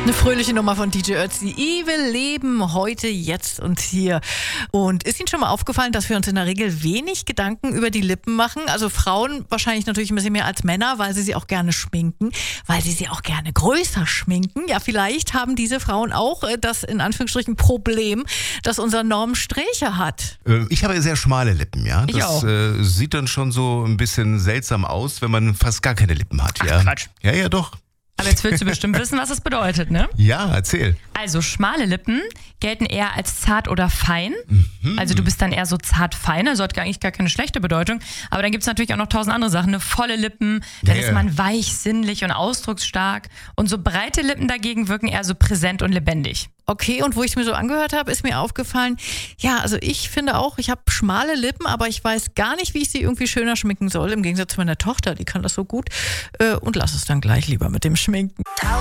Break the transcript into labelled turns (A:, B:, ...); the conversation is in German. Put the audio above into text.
A: Eine fröhliche Nummer von DJ Ötzi. Evil Leben, heute, jetzt und hier. Und ist Ihnen schon mal aufgefallen, dass wir uns in der Regel wenig Gedanken über die Lippen machen? Also Frauen wahrscheinlich natürlich ein bisschen mehr als Männer, weil sie auch gerne schminken, weil sie auch gerne größer schminken. Ja, vielleicht haben diese Frauen auch das, in Anführungsstrichen, Problem, dass unser Norm Strähche hat.
B: Ich habe sehr schmale Lippen, ja.
A: Ich
B: Das
A: auch.
B: Sieht dann schon so ein bisschen seltsam aus, wenn man fast gar keine Lippen hat. Ja.
C: Quatsch.
B: Ja, doch.
C: Aber jetzt willst du bestimmt wissen, was das bedeutet, ne?
B: Ja, erzähl.
C: Also schmale Lippen gelten eher als zart oder fein. Also du bist dann eher so zart fein, also hat eigentlich gar keine schlechte Bedeutung. Aber dann gibt es natürlich auch noch 1000 andere Sachen. Eine volle Lippen, dann
B: Ja.
C: ist man weich, sinnlich und ausdrucksstark. Und so breite Lippen dagegen wirken eher so präsent und lebendig.
A: Okay, und wo ich es mir so angehört habe, ist mir aufgefallen, ja, also ich finde auch, ich habe schmale Lippen, aber ich weiß gar nicht, wie ich sie irgendwie schöner schminken soll. Im Gegensatz zu meiner Tochter, die kann das so gut. Und lass es dann gleich lieber mit dem Schminken.